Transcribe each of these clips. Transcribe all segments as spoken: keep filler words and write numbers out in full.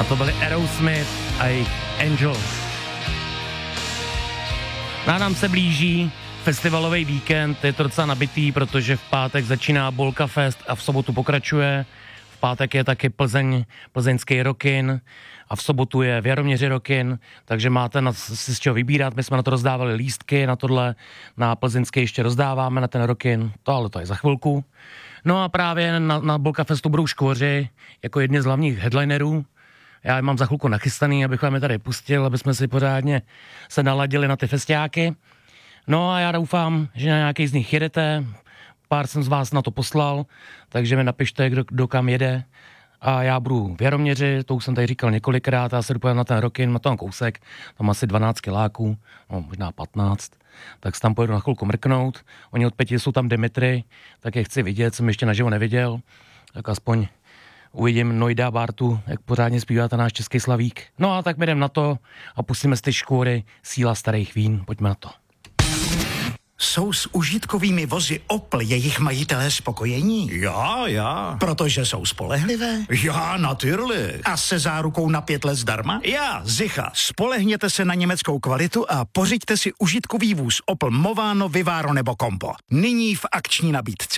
A to byli Aerosmith a jejich Angels. Na nám se blíží festivalový víkend, je to docela nabitý, protože v pátek začíná Bolka Fest a v sobotu pokračuje. V pátek je taky Plzeň, plzeňský Rockin a v sobotu je v Jaroměři Rockin, takže máte na, si z čeho vybírat. My jsme na to rozdávali lístky, na tohle, na plzeňský ještě rozdáváme, na ten Rockin, to ale to je za chvilku. No a právě na, na Bolka Festu budou Škvoři jako jedni z hlavních headlinerů. Já je mám za chvilku nachystaný, abych vám je tady pustil, aby jsme si pořádně se naladili na ty festiáky. No a já doufám, že na nějaký z nich jedete. Pár jsem z vás na to poslal, takže mi napište, kdo, kdo kam jede. A já budu v Jaroměři, to už jsem tady říkal několikrát, já se dopojem na ten Rockin, na ten kousek, tam asi dvanáct kiláků, no možná patnáct, tak se tam pojedu na chvilku mrknout. Oni od pěti jsou tam Dimitry, tak je chci vidět, jsem ještě naživo neviděl, tak aspoň uvidím Nojda Bartu, jak pořádně zpívá ten náš český slavík. No a tak jdem na to a pustíme z ty Škvory Síla starých vín, pojďme na to. Jsou s užitkovými vozy Opel jejich majitelé spokojení? Já, já. Protože jsou spolehlivé? Já, natürlich. A se zárukou na pět let zdarma? Já, zicha. Spolehněte se na německou kvalitu a pořiďte si užitkový vůz Opel Movano, Vivaro nebo Compo. Nyní v akční nabídce.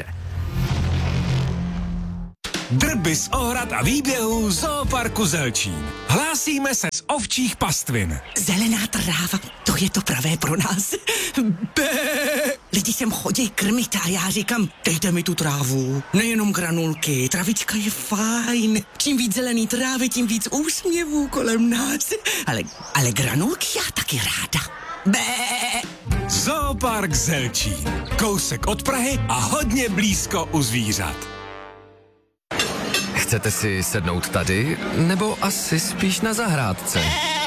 Drby z ohrad a výběhů Zooparku Zelčín. Hlásíme se z ovčích pastvin. Zelená tráva, to je to pravé pro nás. Bé. Lidi sem chodí krmit a já říkám, dejte mi tu trávu. Nejenom granulky, travička je fajn. Čím víc zelený trávy, tím víc úsměvů kolem nás. Ale, ale granulky já taky ráda. Bé. Zoopark Zelčín. Kousek od Prahy a hodně blízko u zvířat. Chcete si sednout tady, nebo asi spíš na zahrádce?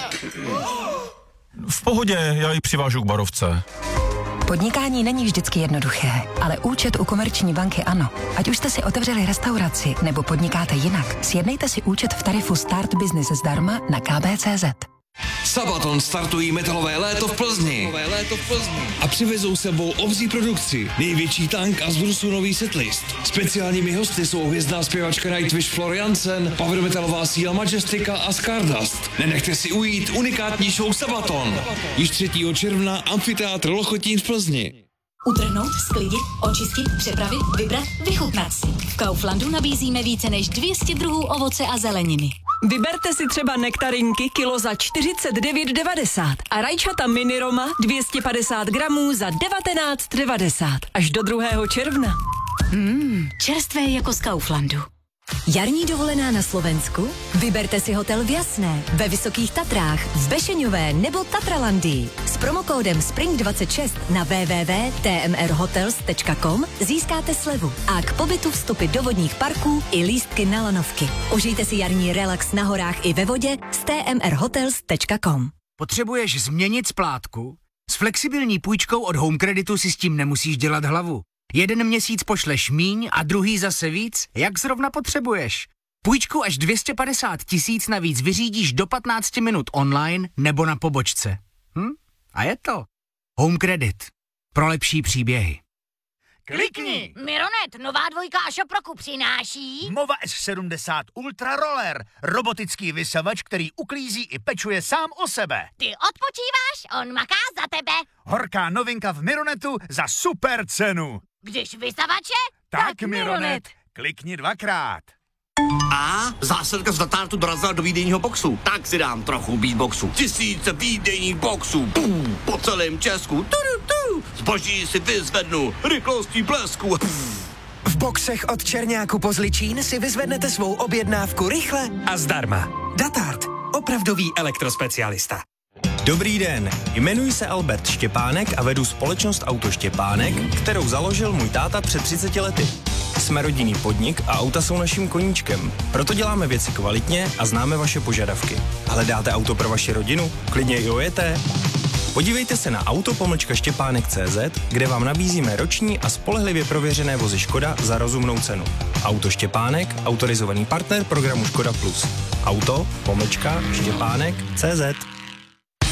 V pohodě, já ji přivážu k barovce. Podnikání není vždycky jednoduché, ale účet u Komerční banky ano. Ať už jste si otevřeli restauraci nebo podnikáte jinak, sjednejte si účet v tarifu Start Business zdarma na k b tečka cé zet. Sabaton startují metalové léto v Plzni. léto v Plzni. A přivezou sebou obří produkci, největší tank a z Brusu nový setlist. Speciálními hosty jsou hvězdná zpěvačka Nightwish Floriansen, power metalová síla Majestica a Stardust. Nenechte si ujít unikátní show Sabaton. Již třetího června Amfiteátr Lochotín v Plzni. Utrhnout, sklidit, očistit, přepravit, vybrat, vychutnat si. V Kauflandu nabízíme více než dvě stě druhů ovoce a zeleniny. Vyberte si třeba nektarinky kilo za čtyřicet devět devadesát a rajčata mini Roma dvě stě padesát gramů za devatenáct devadesát až do druhého června. Mmm, čerstvé jako z Kauflandu. Jarní dovolená na Slovensku? Vyberte si hotel v Jasné, ve Vysokých Tatrách, v Bešeňové nebo Tatralandii. S promokódem Spring dvacet šest na w w w tečka t m r hotels tečka com získáte slevu a k pobytu vstupy do vodních parků i lístky na lanovky. Užijte si jarní relax na horách i ve vodě s t m r hotels tečka com. Potřebuješ změnit splátku? S flexibilní půjčkou od Home Creditu si s tím nemusíš dělat hlavu. Jeden měsíc pošleš míň a druhý zase víc, jak zrovna potřebuješ. Půjčku až dvě stě padesát tisíc navíc vyřídíš do patnáct minut online nebo na pobočce. Hm? A je to. Home Credit. Pro lepší příběhy. Klikni! Mironet, nová dvojka a šoproku přináší Mova S sedmdesát Ultra Roller, robotický vysavač, který uklízí i pečuje sám o sebe. Ty odpočíváš, on maká za tebe. Horká novinka v Mironetu za super cenu. Když vysavače, tak, tak Mironet. Mironet. Klikni dvakrát. A zásilka z Datartu dorazila do výdejního boxu. Tak si dám trochu beatboxu. Tisíce výdejních boxů. Pum, po celém Česku. Tudu, tu. Zboží si vyzvednu. Rychlostí blesku. Pum. V boxech od Černáku po Zličín si vyzvednete svou objednávku rychle a zdarma. Datart. Opravdový elektrospecialista. Dobrý den, jmenuji se Albert Štěpánek a vedu společnost Auto Štěpánek, kterou založil můj táta před třiceti lety. Jsme rodinný podnik a auta jsou naším koníčkem. Proto děláme věci kvalitně a známe vaše požadavky. Hledáte auto pro vaši rodinu? Klidně i ojeté? Podívejte se na auto pomlčka štěpánek tečka cé zet, kde vám nabízíme roční a spolehlivě prověřené vozy Škoda za rozumnou cenu. Auto Štěpánek, autorizovaný partner programu Škoda Plus. Auto pomlčka štěpánek tečka cé zet.